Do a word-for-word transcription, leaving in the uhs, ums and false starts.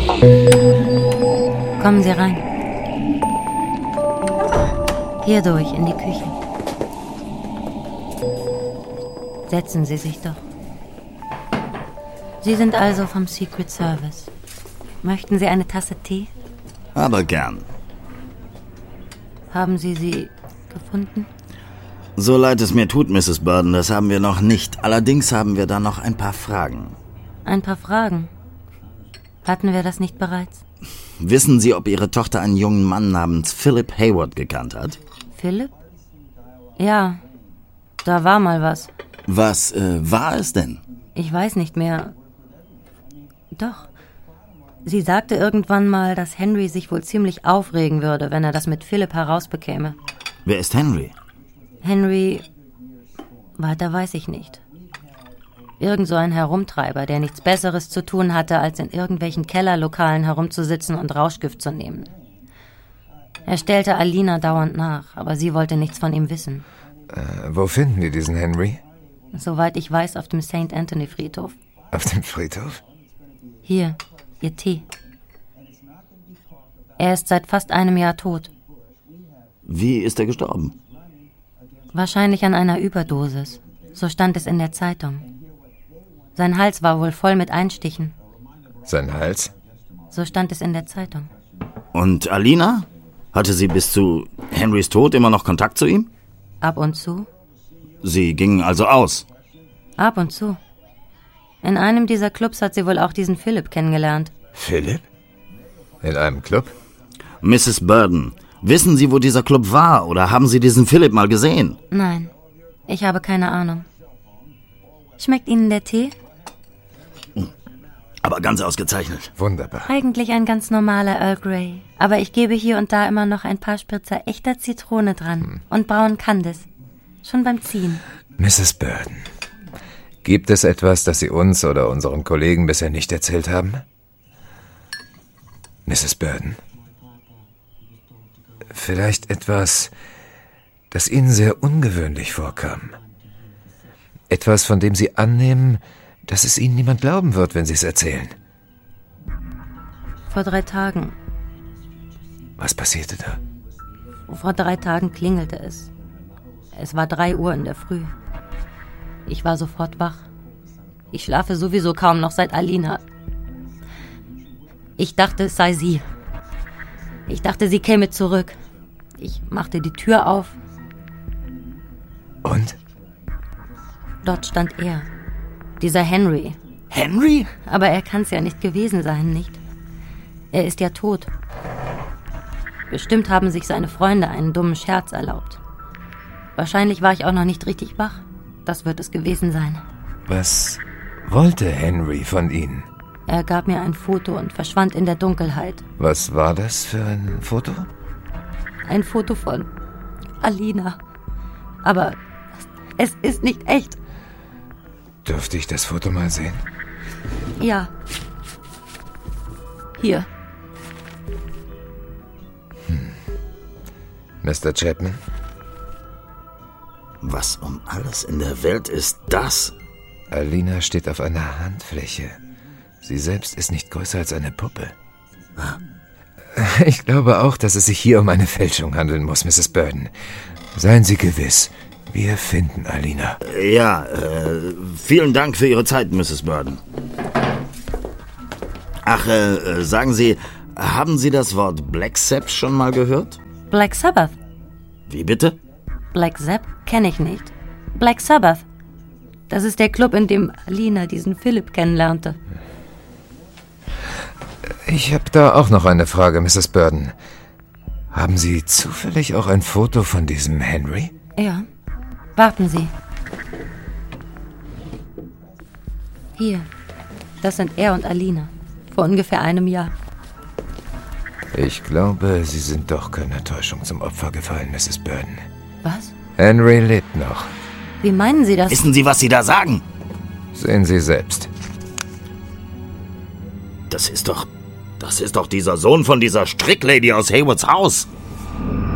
Kommen Sie rein. Hier durch, in die Küche. Setzen Sie sich doch. Sie sind also vom Secret Service. Möchten Sie eine Tasse Tee? Aber gern. Haben Sie sie gefunden? So leid es mir tut, Misses Burden, das haben wir noch nicht. Allerdings haben wir da noch ein paar Fragen. Ein paar Fragen? Hatten wir das nicht bereits? Wissen Sie, ob Ihre Tochter einen jungen Mann namens Philip Hayward gekannt hat? Philip? Ja, da war mal was. Was äh, war es denn? Ich weiß nicht mehr. Doch. Sie sagte irgendwann mal, dass Henry sich wohl ziemlich aufregen würde, wenn er das mit Philip herausbekäme. Wer ist Henry? Henry... Weiter weiß ich nicht. Irgend so ein Herumtreiber, der nichts Besseres zu tun hatte, als in irgendwelchen Kellerlokalen herumzusitzen und Rauschgift zu nehmen. Er stellte Alina dauernd nach, aber sie wollte nichts von ihm wissen. Äh, wo finden wir diesen Henry? Soweit ich weiß, auf dem Saint Anthony Friedhof. Auf dem Friedhof? Hier, Ihr Tee. Er ist seit fast einem Jahr tot. Wie ist er gestorben? Wahrscheinlich an einer Überdosis. So stand es in der Zeitung. Sein Hals war wohl voll mit Einstichen. Sein Hals? So stand es in der Zeitung. Und Alina? Hatte sie bis zu Henrys Tod immer noch Kontakt zu ihm? Ab und zu. Sie gingen also aus? Ab und zu. In einem dieser Clubs hat sie wohl auch diesen Philip kennengelernt. Philip? In einem Club? Misses Burden, wissen Sie, wo dieser Club war? Oder haben Sie diesen Philip mal gesehen? Nein, ich habe keine Ahnung. Schmeckt Ihnen der Tee? Aber ganz ausgezeichnet. Wunderbar. Eigentlich ein ganz normaler Earl Grey. Aber ich gebe hier und da immer noch ein paar Spritzer echter Zitrone dran. Hm. Und braunen Kandis. Schon beim Ziehen. Misses Burden, gibt es etwas, das Sie uns oder unseren Kollegen bisher nicht erzählt haben? Misses Burden, vielleicht etwas, das Ihnen sehr ungewöhnlich vorkam. Etwas, von dem Sie annehmen, dass es Ihnen niemand glauben wird, wenn Sie es erzählen. Vor drei Tagen. Was passierte da? Vor drei Tagen klingelte es. Es war drei Uhr in der Früh. Ich war sofort wach. Ich schlafe sowieso kaum noch seit Alina. Ich dachte, es sei sie. Ich dachte, sie käme zurück. Ich machte die Tür auf. Und? Dort stand er. Dieser Henry. Henry? Aber er kann es ja nicht gewesen sein, nicht? Er ist ja tot. Bestimmt haben sich seine Freunde einen dummen Scherz erlaubt. Wahrscheinlich war ich auch noch nicht richtig wach. Das wird es gewesen sein. Was wollte Henry von Ihnen? Er gab mir ein Foto und verschwand in der Dunkelheit. Was war das für ein Foto? Ein Foto von Alina. Aber es ist nicht echt. Dürfte ich das Foto mal sehen? Ja. Hier. Hm. Mister Chapman? Was um alles in der Welt ist das? Alina steht auf einer Handfläche. Sie selbst ist nicht größer als eine Puppe. Ah. Ich glaube auch, dass es sich hier um eine Fälschung handeln muss, Misses Burden. Seien Sie gewiss, wir finden Alina. Ja, äh, vielen Dank für Ihre Zeit, Misses Burden. Ach, äh, sagen Sie, haben Sie das Wort Black Sabbath schon mal gehört? Black Sabbath? Wie bitte? Black Sabbath kenne ich nicht. Black Sabbath. Das ist der Club, in dem Alina diesen Philip kennenlernte. Ich habe da auch noch eine Frage, Misses Burden. Haben Sie zufällig auch ein Foto von diesem Henry? Ja. Warten Sie. Hier. Das sind er und Alina. Vor ungefähr einem Jahr. Ich glaube, Sie sind doch keiner Täuschung zum Opfer gefallen, Misses Burden. Was? Henry lebt noch. Wie meinen Sie das? Wissen Sie, was Sie da sagen? Sehen Sie selbst. Das ist doch... Das ist doch dieser Sohn von dieser Stricklady aus Haywards Haus.